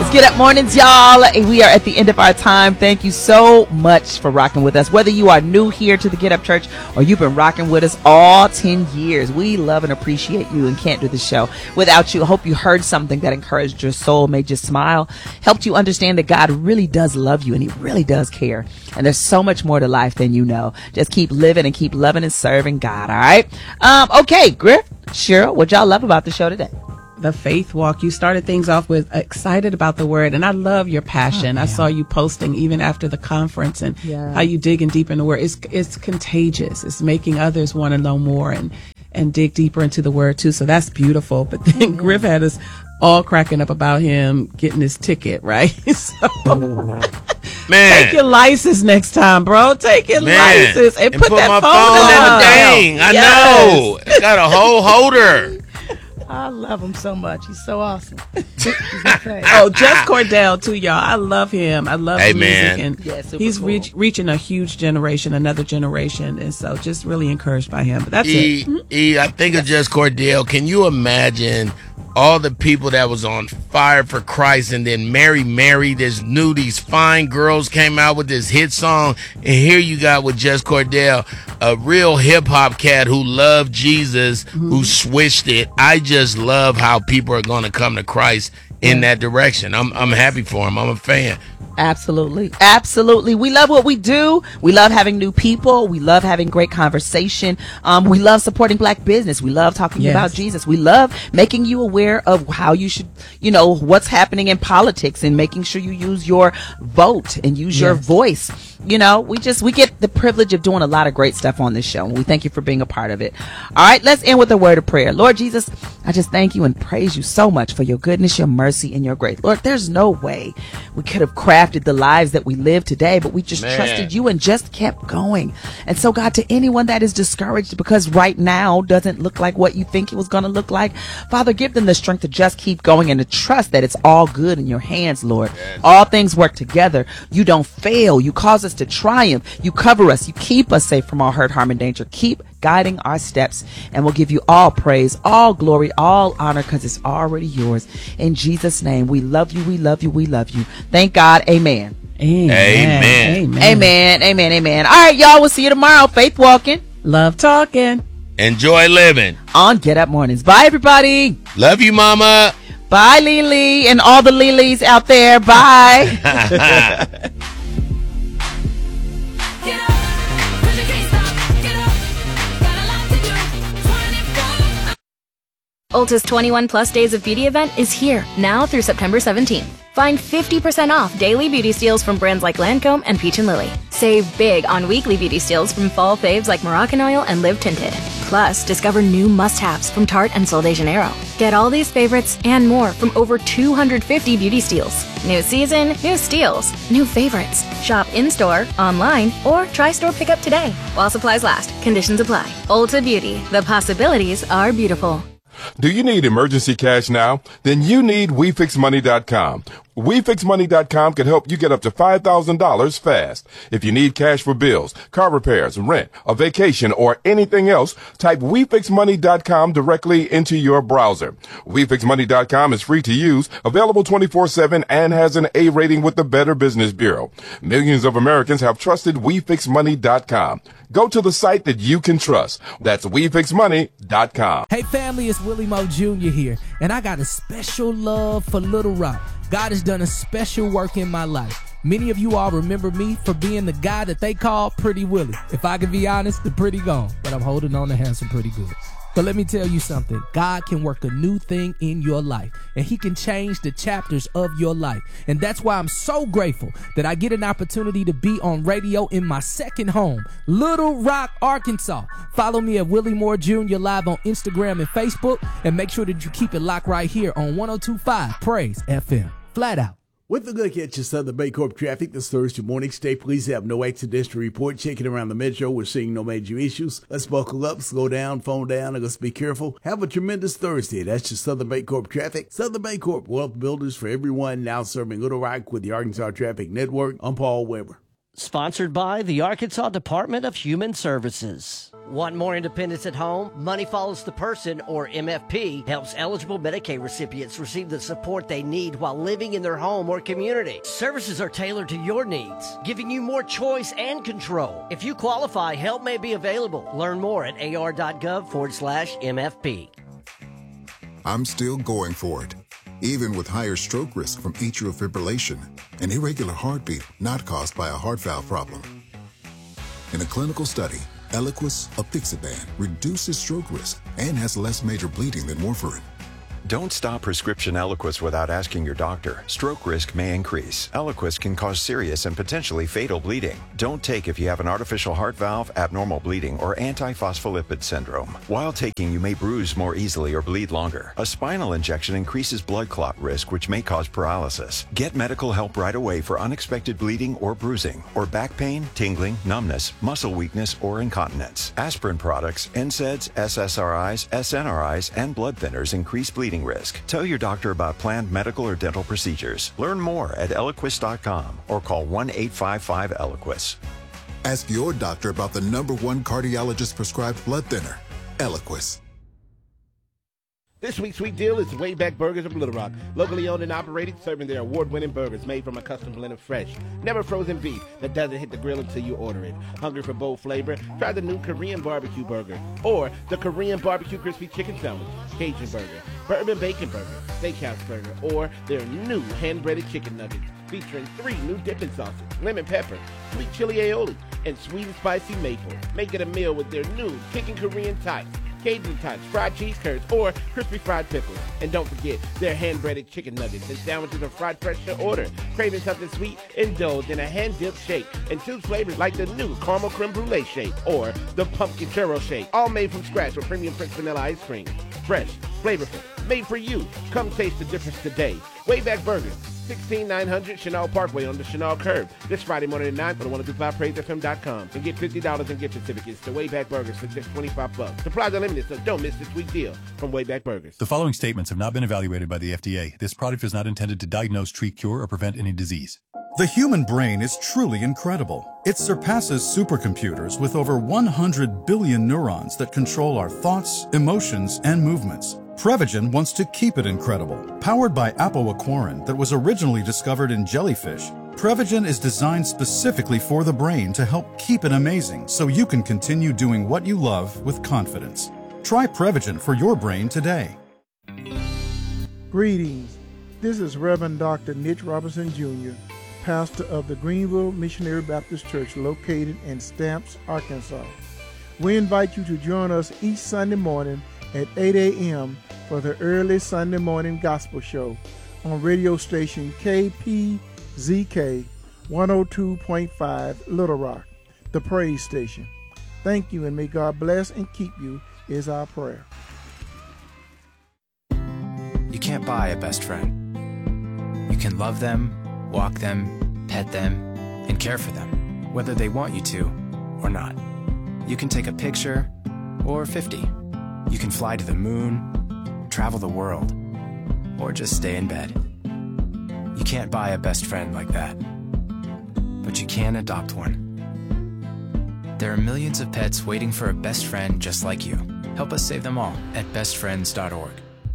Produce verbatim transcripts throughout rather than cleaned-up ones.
It's Get Up Mornings, y'all. We are at the end of our time. Thank you so much for rocking with us. Whether you are new here to the Get Up Church or you've been rocking with us all ten years, we love and appreciate you and can't do the show without you. I hope you heard something that encouraged your soul, made you smile, helped you understand that God really does love you and he really does care. And there's so much more to life than you know. Just keep living and keep loving and serving God, all right? Um, okay, Griff, Cheryl, what y'all love about the show today? The faith walk. You started things off with excited about the word, and I love your passion. Oh, I saw you posting even after the conference and yeah. how you digging deep in the word. It's it's contagious. It's making others want to know more and and dig deeper into the word too. So that's beautiful. But then mm-hmm. Griff had us all cracking up about him getting his ticket, right? so, Man. Take your license next time, bro. Take your Man. license and, and put, put that my phone, phone down. in the dang. I yes. know. It got a whole holder. I love him so much. He's so awesome. oh, Jess Cordell too, y'all. I love him. I love hey, the music, man. and yeah, he's cool. reach, reaching a huge generation, another generation, and so just really encouraged by him. But that's e, it. E, I think of Jess Cordell. Can you imagine all the people that was on fire for Christ, and then Mary Mary, this new, these fine girls came out with this hit song, and here you got with Jess Cordell, a real hip-hop cat who loved Jesus, mm-hmm. who switched it. I just love how people are going to come to Christ in yeah. that direction. I'm I'm happy for him. I'm a fan. Absolutely. Absolutely. We love what we do. We love having new people. We love having great conversation. Um, we love supporting black business. We love talking yes. about Jesus. We love making you aware of how you should, you know, what's happening in politics and making sure you use your vote and use yes. your voice. You know, we just, we get the privilege of doing a lot of great stuff on this show. And we thank you for being a part of it. All right, let's end with a word of prayer. Lord Jesus, I just thank you and praise you so much for your goodness, your mercy, and your grace. Lord, there's no way we could have crafted the lives that we live today, but we just Man. trusted you and just kept going. And so, God, to anyone that is discouraged because right now doesn't look like what you think it was going to look like, Father, give them the strength to just keep going and to trust that it's all good in your hands, Lord. Yes. All things work together. You don't fail. You cause us to triumph. You cover us. You keep us safe from all hurt, harm, and danger. Keep guiding our steps, and we'll give you all praise, all glory, all honor, because it's already yours. In Jesus' name, we love you, we love you, we love you. Thank God. Amen. Amen. Amen. Amen. Amen. Amen. Amen. All right, y'all. We'll see you tomorrow. Faith walking. Love talking. Enjoy living. On Get Up Mornings. Bye, everybody. Love you, Mama. Bye, Lily, and all the Lilies out there. Bye. Ulta's twenty-one plus days of beauty event is here now through September seventeenth. Find fifty percent off daily beauty steals from brands like Lancome and Peach and Lily. Save big on weekly beauty steals from fall faves like Moroccan Oil and Live Tinted. Plus, discover new must-haves from Tarte and Sol de Janeiro. Get all these favorites and more from over two hundred fifty beauty steals. New season, new steals, new favorites. Shop in-store, online, or try store pickup today. While supplies last, conditions apply. Ulta Beauty, the possibilities are beautiful. Do you need emergency cash now? Then you need We Fix Money dot com. We Fix Money dot com can help you get up to five thousand dollars fast. If you need cash for bills, car repairs, rent, a vacation, or anything else, type We Fix Money dot com directly into your browser. We Fix Money dot com is free to use, available twenty-four seven, and has an A rating with the Better Business Bureau. Millions of Americans have trusted We Fix Money dot com. Go to the site that you can trust. That's We Fix Money dot com. Hey family, it's Willie Moe Junior here, and I got a special love for Little Rock. God has done a special work in my life. Many of you all remember me for being the guy that they call Pretty Willie. If I can be honest, the pretty gone, but I'm holding on to handsome pretty good. But let me tell you something. God can work a new thing in your life, and he can change the chapters of your life. And that's why I'm so grateful that I get an opportunity to be on radio in my second home, Little Rock, Arkansas. Follow me at Willie Moore Junior live on Instagram and Facebook, and make sure that you keep it locked right here on one oh two point five Praise F M. Flat out. With a look at your Southern Baycorp traffic this Thursday morning, state police have no accidents to report. Checking around the metro, we're seeing no major issues. Let's buckle up, slow down, phone down, and let's be careful. Have a tremendous Thursday. That's your Southern Baycorp traffic. Southern Baycorp, wealth builders for everyone, now serving Little Rock with the Arkansas Traffic Network. I'm Paul Weber. Sponsored by the Arkansas Department of Human Services. Want more independence at home? Money Follows the Person, or M F P, helps eligible Medicaid recipients receive the support they need while living in their home or community. Services are tailored to your needs, giving you more choice and control. If you qualify, help may be available. Learn more at ar.gov forward slash MFP. I'm still going for it, even with higher stroke risk from atrial fibrillation, an irregular heartbeat not caused by a heart valve problem. In a clinical study, Eliquis apixaban reduces stroke risk and has less major bleeding than warfarin. Don't stop prescription Eliquis without asking your doctor. Stroke risk may increase. Eliquis can cause serious and potentially fatal bleeding. Don't take if you have an artificial heart valve, abnormal bleeding, or antiphospholipid syndrome. While taking, you may bruise more easily or bleed longer. A spinal injection increases blood clot risk, which may cause paralysis. Get medical help right away for unexpected bleeding or bruising, or back pain, tingling, numbness, muscle weakness, or incontinence. Aspirin products, N SAIDs, S S R Is, S N R Is, and blood thinners increase bleeding risk. Tell your doctor about planned medical or dental procedures. Learn more at Eliquis dot com or call one eight five five Eliquis. Ask your doctor about the number one cardiologist prescribed blood thinner, Eliquis. This week's sweet deal is Wayback Burgers of Little Rock. Locally owned and operated, serving their award-winning burgers made from a custom blend of fresh, never frozen beef that doesn't hit the grill until you order it. Hungry for bold flavor? Try the new Korean barbecue burger or the Korean barbecue crispy chicken sandwich, Cajun burger, bourbon bacon burger, steakhouse burger, or their new hand-breaded chicken nuggets featuring three new dipping sauces, lemon pepper, sweet chili aioli, and sweet and spicy maple. Make it a meal with their new Kickin' Korean Types, Cajun Types, fried cheese curds, or crispy fried pickles. And don't forget their hand-breaded chicken nuggets and sandwiches are fried fresh to order. Craving something sweet? Indulge in a hand-dipped shake and choose flavors like the new caramel creme brulee shake or the pumpkin churro shake, all made from scratch with premium French vanilla ice cream. Fresh, flavorful, made for you. Come taste the difference today. Wayback Burgers, sixteen nine hundred Chenal Parkway on the Chenal Curve. This Friday morning at nine for the one oh two five praise f m dot com. And get fifty dollars in gift certificates to Wayback Burgers for just twenty-five bucks. Supplies are limited, so don't miss this sweet deal from Wayback Burgers. The following statements have not been evaluated by the F D A. This product is not intended to diagnose, treat, cure, or prevent any disease. The human brain is truly incredible. It surpasses supercomputers with over one hundred billion neurons that control our thoughts, emotions, and movements. Prevagen wants to keep it incredible. Powered by apoaquarin that was originally discovered in jellyfish, Prevagen is designed specifically for the brain to help keep it amazing so you can continue doing what you love with confidence. Try Prevagen for your brain today. Greetings. This is Reverend Doctor Mitch Robinson Junior, pastor of the Greenville Missionary Baptist Church located in Stamps, Arkansas. We invite you to join us each Sunday morning at eight a.m. for the early Sunday morning gospel show on radio station K P Z K one oh two point five Little Rock, the praise station. Thank you, and may God bless and keep you is our prayer. You can't buy a best friend. You can love them, walk them, pet them, and care for them, whether they want you to or not. You can take a picture or fifty. You can fly to the moon, travel the world, or just stay in bed. You can't buy a best friend like that, but you can adopt one. There are millions of pets waiting for a best friend just like you. Help us save them all at best friends dot org.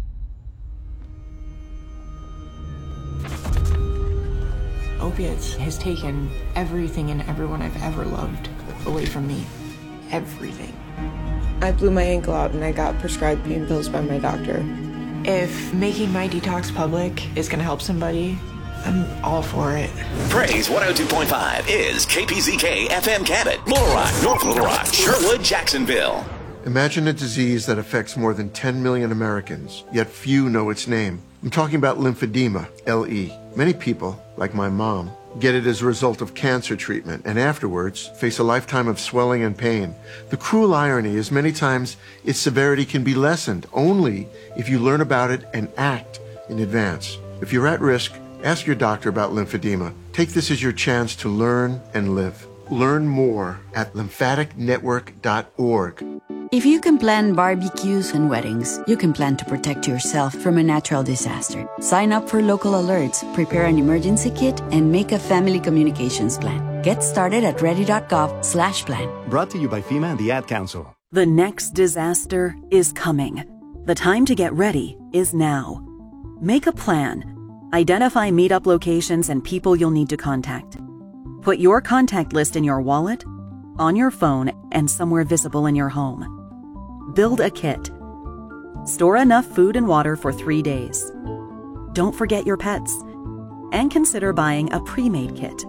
Opiates has taken everything and everyone I've ever loved away from me. Everything. I blew my ankle out and I got prescribed pain pills by my doctor. If making my detox public is going to help somebody, I'm all for it. Praise one oh two point five is K P Z K F M Cabot, Little Rock, North Little Rock, Sherwood, Jacksonville. Imagine a disease that affects more than ten million Americans, yet few know its name. I'm talking about lymphedema, L E. Many people, like my mom, get it as a result of cancer treatment and afterwards face a lifetime of swelling and pain. The cruel irony is many times its severity can be lessened only if you learn about it and act in advance. If you're at risk, ask your doctor about lymphedema. Take this as your chance to learn and live. Learn more at lymphatic network dot org. If you can plan barbecues and weddings, you can plan to protect yourself from a natural disaster. Sign up for local alerts, prepare an emergency kit, and make a family communications plan. Get started at ready dot gov slash plan. Brought to you by FEMA and the Ad Council. The next disaster is coming. The time to get ready is now. Make a plan. Identify meetup locations and people you'll need to contact. Put your contact list in your wallet, on your phone, and somewhere visible in your home. Build a kit. Store enough food and water for three days. Don't forget your pets. And consider buying a pre-made kit.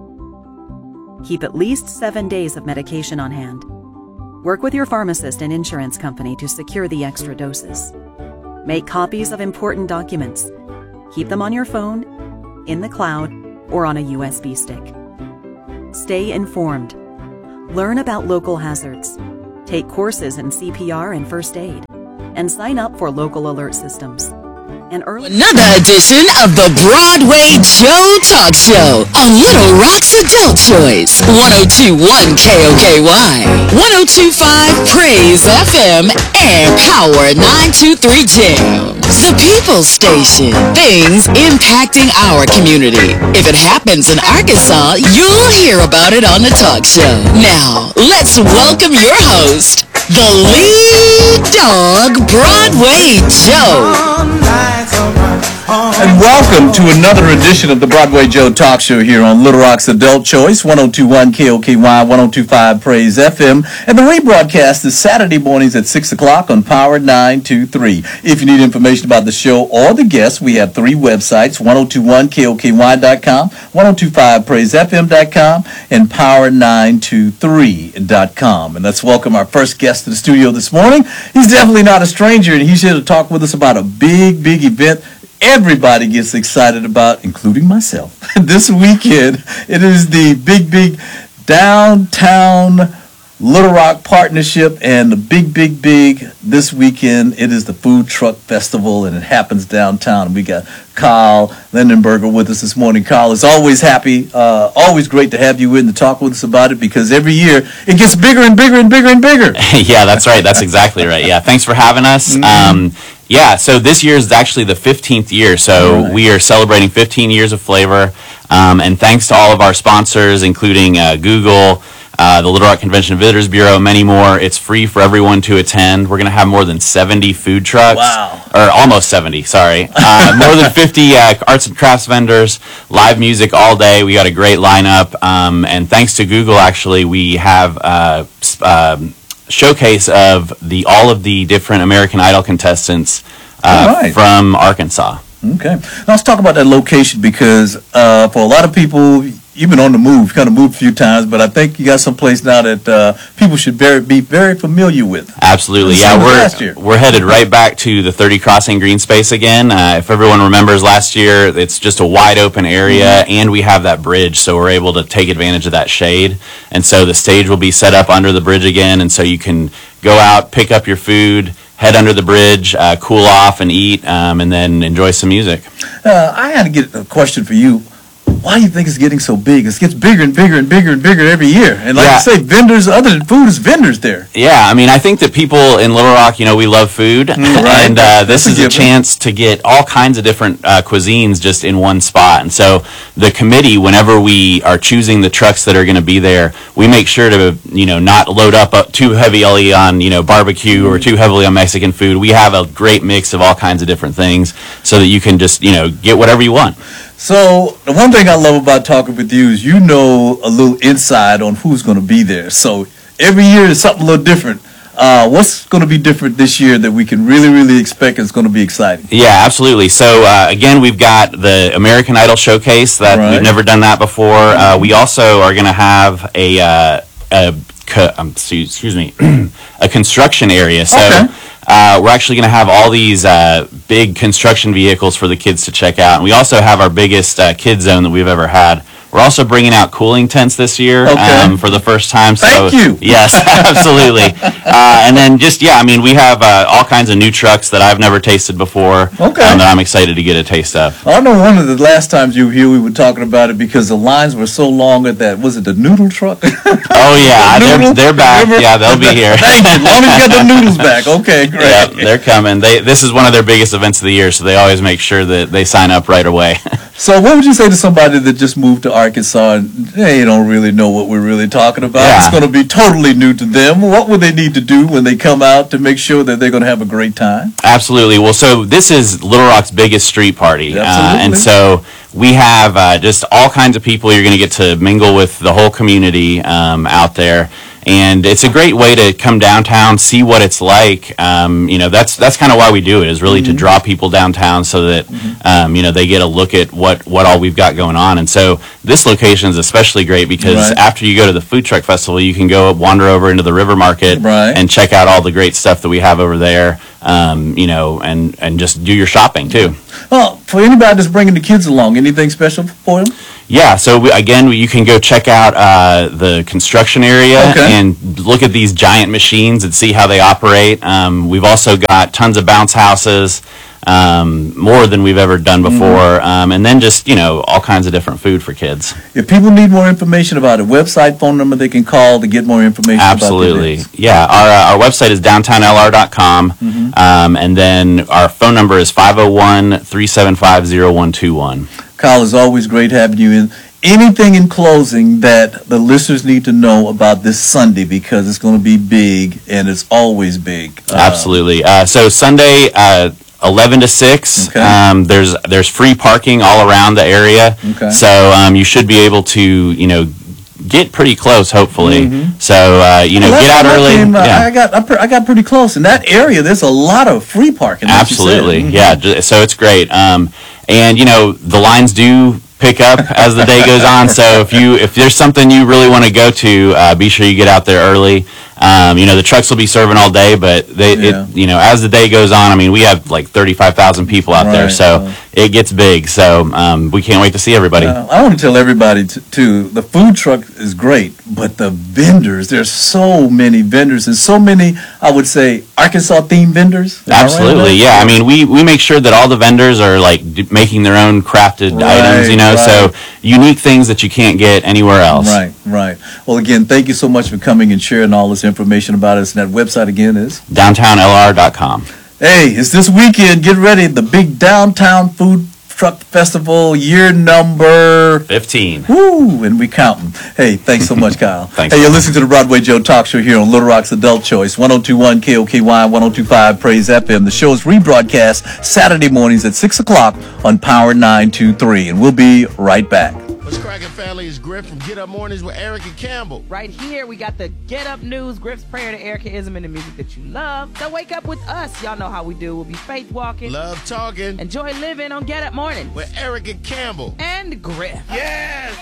Keep at least seven days of medication on hand. Work with your pharmacist and insurance company to secure the extra doses. Make copies of important documents. Keep them on your phone, in the cloud, or on a U S B stick. Stay informed. Learn about local hazards. Take courses in C P R and first aid. And sign up for local alert systems. And early Another edition of the Broadway Joe Talk Show on Little Rock's Adult Choice. one oh two point one K O K Y, one oh two point five Praise F M, and Power nine two three Jams. The People's Station. Things impacting our community. If it happens in Arkansas, you'll hear about it on the talk show. Now, let's welcome your host, the lead dog, Broadway Joe. And welcome to another edition of the Broadway Joe Talk Show here on Little Rock's Adult Choice, one oh two point one K O K Y, one oh two point five Praise F M. And the rebroadcast is Saturday mornings at six o'clock on Power nine two three. If you need information about the show or the guests, we have three websites, ten twenty-one K O K Y dot com, ten twenty-five Praise F M dot com, and Power nine two three dot com. And let's welcome our first guest to the studio this morning. He's definitely not a stranger, and he's here to talk with us about a big, big event everybody gets excited about, including myself. This weekend, it is the big, big downtown Little Rock partnership, and the big, big, big this weekend, it is the Food Truck Festival, and it happens downtown. We got Carl Lindenberger with us this morning. Carl is always happy, uh, always great to have you in to talk with us about it, because every year it gets bigger and bigger and bigger and bigger. Yeah, that's right. That's exactly right. Yeah, thanks for having us. Mm-hmm. Um, yeah, so this year is actually the fifteenth year, so right. We are celebrating fifteen years of flavor, um, and thanks to all of our sponsors, including uh, Google, Uh, the Little Rock Convention and Visitors Bureau, many more. It's free for everyone to attend. We're going to have more than seventy food trucks. Wow. Or almost seventy, sorry. Uh, more than fifty uh, arts and crafts vendors, live music all day. We got a great lineup. Um, and thanks to Google, actually, we have a uh, um, showcase of the all of the different American Idol contestants uh, right. from Arkansas. Okay. Now let's talk about that location, because uh, for a lot of people, you've been on the move. You kind of moved a few times, but I think you got some place now that uh, people should very, be very familiar with. Absolutely, yeah. We're we're headed right back to the thirty Crossing Green Space again. Uh, if everyone remembers last year, it's just a wide open area, mm-hmm. and we have that bridge, so we're able to take advantage of that shade. And so the stage will be set up under the bridge again, and so you can go out, pick up your food, head under the bridge, uh, cool off and eat, um, and then enjoy some music. Uh, I had to get a question for you. Why do you think it's getting so big? It gets bigger and bigger and bigger and bigger every year. And like yeah. you say, vendors, other than food, is vendors there. Yeah, I mean, I think that people in Little Rock, you know, we love food. Mm, right. And uh, this is a, a chance to get all kinds of different uh, cuisines just in one spot. And so the committee, whenever we are choosing the trucks that are going to be there, we make sure to, you know, not load up uh, too heavily on, you know, barbecue mm. or too heavily on Mexican food. We have a great mix of all kinds of different things so that you can just, you know, get whatever you want. So the one thing I love about talking with you is you know a little inside on who's going to be there. So every year is something a little different. Uh, what's going to be different this year that we can really, really expect is going to be exciting? Yeah, absolutely. So uh, again, we've got the American Idol Showcase that right. we've never done that before. Uh, we also are going to have a, uh, a um, excuse me, a construction area. So. Okay. Uh, we're actually going to have all these uh, big construction vehicles for the kids to check out. And we also have our biggest uh, kid zone that we've ever had. We're also bringing out cooling tents this year okay. um, for the first time. So, Thank you. Yes, absolutely. Uh, and then just, yeah, I mean, we have uh, all kinds of new trucks that I've never tasted before okay. um, that I'm excited to get a taste of. I know one of the last times you were here, we were talking about it because the lines were so long at that, was it the noodle truck? Oh, yeah, the they're, they're back. Remember? Yeah, they'll be here. Thank you. As long as you got the noodles back. Okay, great. Yep, they're coming. They This is one of their biggest events of the year, so they always make sure that they sign up right away. So what would you say to somebody that just moved to Arkansas and they don't really know what we're really talking about? Yeah. It's going to be totally new to them. What would they need to do when they come out to make sure that they're going to have a great time? Absolutely. Well, so this is Little Rock's biggest street party. Absolutely. Uh, and so we have uh, just all kinds of people. You're going to get to mingle with the whole community um, out there. And it's a great way to come downtown, see what it's like. Um, you know, that's that's kind of why we do it, is really mm-hmm. to draw people downtown so that, mm-hmm. um, you know, they get a look at what, what all we've got going on. And so this location is especially great because right. after you go to the Food Truck Festival, you can go wander over into the River Market right. and check out all the great stuff that we have over there, um, you know, and, and just do your shopping, too. Well, for anybody that's bringing the kids along, anything special for them? Yeah, so we, again, you can go check out uh, the construction area okay. and look at these giant machines and see how they operate. Um, we've also got tons of bounce houses, um, more than we've ever done before, mm-hmm. um, and then just, you know, all kinds of different food for kids. If people need more information about it, website, phone number they can call to get more information Absolutely. about it. Yeah, our, uh, our website is downtown L R dot com, mm-hmm. um, and then our phone number is five oh one, three seven five, oh one two one. Kyle, it's always great having you in. Anything in closing that the listeners need to know about this Sunday, because it's going to be big and it's always big. Uh, Absolutely. Uh, so Sunday, uh, eleven to six. Okay. Um, there's there's free parking all around the area. Okay. So um, you should be able to, you know, get pretty close, hopefully. Mm-hmm. So uh, you know, well, get out early. Came, uh, yeah. I got I, per, I got pretty close in that area. There's a lot of free parking. Like Absolutely. Mm-hmm. Yeah. j- So it's great. Um, and you know, the lines do pick up as the day goes on. So if you if there's something you really want to go to, uh, be sure you get out there early. Um, you know, the trucks will be serving all day, but they, Yeah. it, you know, as the day goes on, I mean, we have like thirty-five thousand people out there, Right, so right. it gets big. So um, we can't wait to see everybody. Uh, I want to tell everybody t- too. The food truck is great, but the vendors. There's so many vendors and so many. I would say Arkansas themed vendors. Am I right on Absolutely, that? yeah. I mean, we, we make sure that all the vendors are like d- making their own crafted Right, items, you know, right. so unique things that you can't get anywhere else. Right, right. Well, again, thank you so much for coming and sharing all this information about us. And that website again is downtown L R dot com. Hey, it's this weekend. Get ready. The big Downtown Food Truck Festival, year number fifteen. Woo, and we counting. Hey, thanks so much, Kyle. Thanks. Hey, you're listening to the Broadway Joe Talk Show here on Little Rock's Adult Choice, one oh two point one K O K Y, one oh two point five Praise F M. The show is rebroadcast Saturday mornings at six o'clock on Power nine two three, and we'll be right back. What's cracking, family? It's Griff from Get Up Mornings with Erica Campbell. Right here, we got the Get Up News, Griff's prayer to Erica Ism and the music that you love. So wake up with us. Y'all know how we do. We'll be faith walking, love talking, enjoy living on Get Up Mornings with Erica Campbell and Griff. Yes!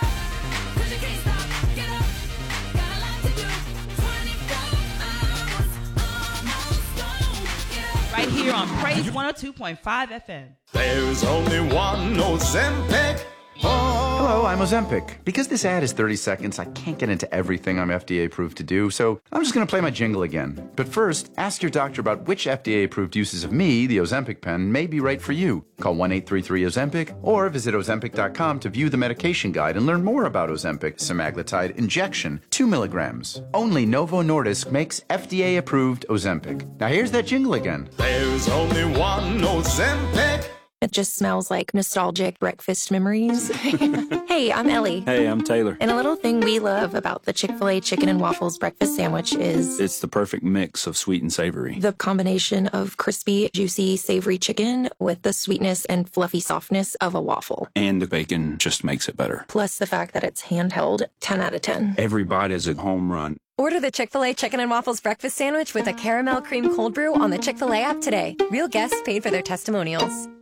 Right here on Praise one oh two point five F M. There's only one Ozempic. Hello, I'm Ozempic. Because this ad is thirty seconds, I can't get into everything I'm F D A approved to do, so I'm just going to play my jingle again. But first, ask your doctor about which F D A approved uses of me, the Ozempic pen, may be right for you. Call one eight three three Ozempic or visit Ozempic dot com to view the medication guide and learn more about Ozempic semaglutide injection, two milligrams. Only Novo Nordisk makes F D A approved Ozempic. Now here's that jingle again. There's only one Ozempic. It just smells like nostalgic breakfast memories. Hey, I'm Ellie. Hey, I'm Taylor. And a little thing we love about the Chick-fil-A chicken and waffles breakfast sandwich is it's the perfect mix of sweet and savory. The combination of crispy, juicy, savory chicken with the sweetness and fluffy softness of a waffle. And the bacon just makes it better. Plus the fact that it's handheld, ten out of ten. Every bite is a home run. Order the Chick-fil-A Chicken and Waffles Breakfast Sandwich with a caramel cream cold brew on the Chick-fil-A app today. Real guests paid for their testimonials.